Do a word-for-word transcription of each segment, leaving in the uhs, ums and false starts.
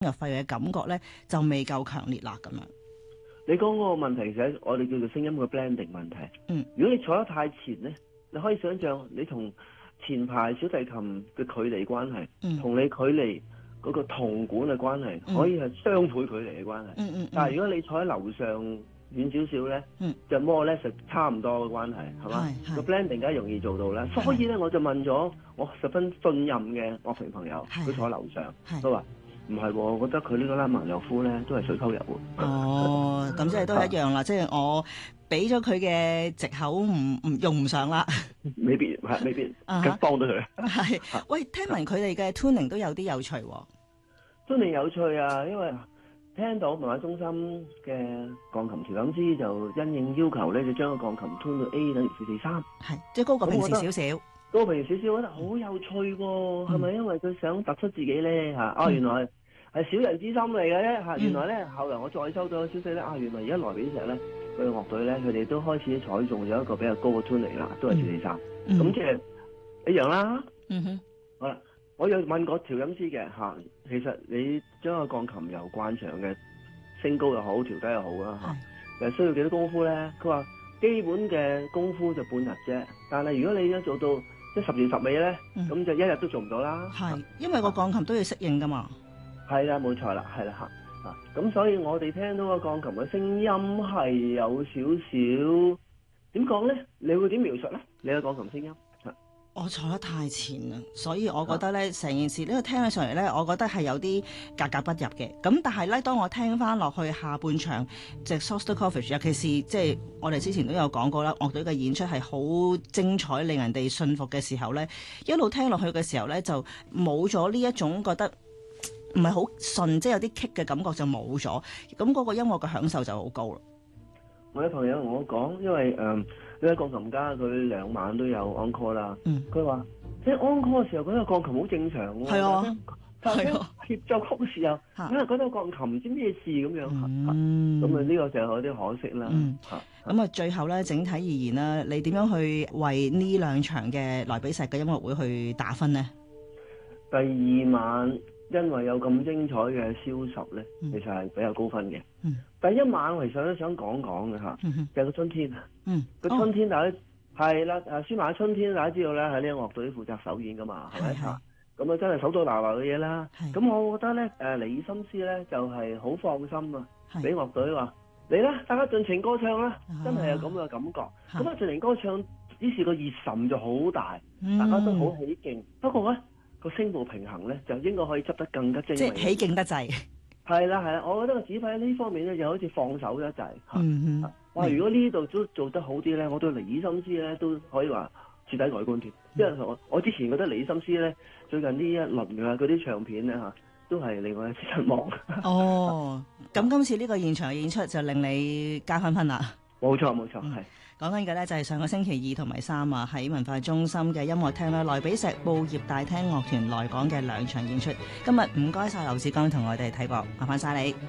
入肺嘅感覺咧就未夠強烈啦咁樣。 你講嗰個問題其實我哋叫做聲音嘅 blending 問題。 嗯， 如果你坐得太前咧，你可以想象你同前排小提琴嘅距離關係，同、嗯、你距離嗰個銅管嘅關係，嗯、可以係雙倍距離嘅關係。嗯嗯嗯、但係如果你坐喺樓上遠少少咧，嗯、就 more or less 實差唔多嘅關係，係嘛？個 blending 梗係容易做到啦。所以咧，我就問咗我十分信任嘅樂評朋友，佢坐喺樓上，佢話唔係喎，我覺得佢呢個拉曼諾夫咧都係水溝油喎。哦， 咁即係都係一樣啦，即係我俾咗佢嘅藉口唔唔用唔上啦。 未必係，未必咁幫到佢。 係，喂，聽聞佢哋嘅 tuning 都有啲有趣喎。 tuning 有趣啊，因為聽到文化中心嘅鋼琴調音師就因應要求咧，就將個鋼琴 tune 到 A 等於四四三， 係即係高過平時少少。 高過平時少少，我覺得好有趣喎。係咪因為佢想突出自己咧？嚇，哦，原來係小人之心嚟嘅啫嚇。原來咧，後來我再收到消息咧，啊，原來而家萊比錫咧，佢嘅樂隊咧，佢哋都開始採用咗一個比較高嘅 tuning 啦，都係四四三。咁即係一樣啦。嗯哼。好啦，我有問過調音師嘅嚇，其實你將個鋼琴由慣常嘅升高又好，調低又好啦嚇，其實需要幾多功夫咧？佢話基本嘅功夫就半日啫，但係如果你而家做到即係十全十美咧，咁、嗯、就一日都做唔到啦。係，因為個鋼琴都要適應噶嘛。係啦，冇錯啦，係啦嚇啊！咁所以我哋聽到個鋼琴嘅聲音係有少少點講咧？你會點描述咧？你嘅鋼琴聲音？ 我坐得太前啦，所以我覺得咧成件事呢個聽起上嚟咧，我覺得係有啲格格不入嘅。咁但係咧，當我聽翻落去下半場即係 Shostakovich，尤其是即係我哋之前都有講過啦，樂隊嘅演出係好精彩，令人哋信服嘅時候咧，一路聽落去嘅時候咧，就冇咗呢一種覺得唔係好順，即係有啲棘嘅感覺就冇咗。咁嗰個音樂嘅享受就好高啦。 我有朋友同我講，因為誒。嗯呢位鋼琴家佢兩晚都有 encore 啦，佢話、嗯、即係 encore 嘅時候覺得鋼琴好正常喎，係啊，係啊，協奏曲嘅時候，因為覺得鋼琴唔知咩事咁樣，咁啊呢個就有啲可惜啦。咁、嗯、啊、嗯、最後咧，整體而言啦，你點樣去為呢兩場嘅萊比錫嘅音樂會去打分呢？第二晚因為有咁精彩嘅銷售咧，其實係比較高分嘅。嗯、第一晚我其實都想講講嘅嚇，嗯、就係個春天啊。嗯，個春天大家係啦，誒舒曼嘅春天大家知道咧，喺呢個樂隊負責首演噶嘛，係咪啊？咁啊真係手到拿來嘅嘢啦。咁我覺得咧，誒李森斯咧就係好放心啊，俾樂隊話嚟啦，大家盡情歌唱啦，真係有咁嘅感覺。咁啊盡情歌唱，於是個熱忱就好大，嗯、大家都好起勁。不過咧個聲部平衡咧就應該可以執得更加精美。即係起勁得滯。係啦係啦，我覺得個指揮喺呢方面咧就好似放手得滯。嗯哼。哇！如果呢度都做得好啲咧，我對李森斯咧都可以話徹底改觀添。因為我我之前覺得李森斯咧最近呢一輪嘅嗰啲唱片咧嚇都係令我有啲失望。哦，咁今次呢個現場嘅演出就令你加分分啦。冇錯冇錯，係講緊嘅咧就係上個星期二同埋三啊喺文化中心嘅音樂廳咧，萊比錫報業大廳樂團來港嘅兩場演出。今日唔該晒劉志剛同我哋睇過，麻煩晒你。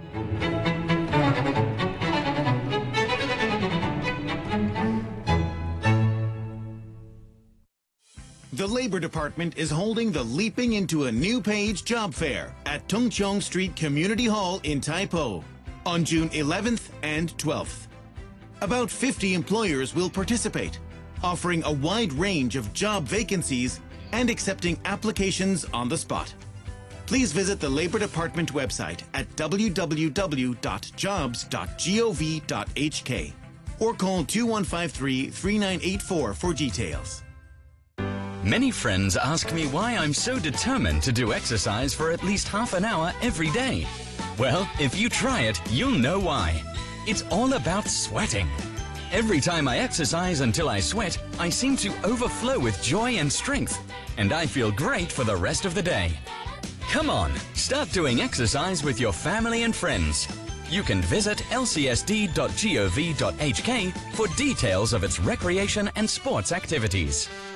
The Labor Department is holding the Leaping into a New Page job fair at Tung Chong Street Community Hall in Tai Po on June eleventh and twelfth. About fifty employers will participate, offering a wide range of job vacancies and accepting applications on the spot. Please visit the Labor Department website at w w w dot jobs dot gov dot h k or call two one five three, three nine eight four for details. Many friends ask me why I'm so determined to do exercise for at least half an hour every day. Well, if you try it, you'll know why. It's all about sweating. Every time I exercise until I sweat, I seem to overflow with joy and strength, and I feel great for the rest of the day. Come on, start doing exercise with your family and friends. You can visit l c s d dot gov dot h k for details of its recreation and sports activities.